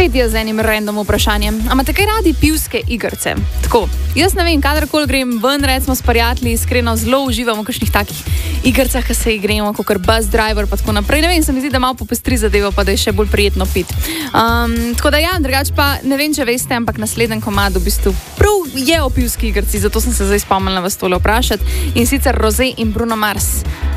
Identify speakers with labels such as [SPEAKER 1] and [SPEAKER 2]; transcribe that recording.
[SPEAKER 1] Spet je z enim random vprašanjem. A imate kaj radi pivske igrice? Tako, jaz ne vem, kadarkoli grem ven, recimo s prijatelji, iskreno zelo uživam v kakšnih takih igricah, ki se igramo, kot bus driver pa tako naprej. Ne vem, se mi zdi, da malo popestri zadevo, pa da je še bolj prijetno piti. Tako da ja, drugače pa ne vem, če veste, ampak naslednji komad v bistvu prav je o pivski igrici, zato sem se zdaj spomnila vas tole vprašati. In sicer Rosé in Bruno Mars.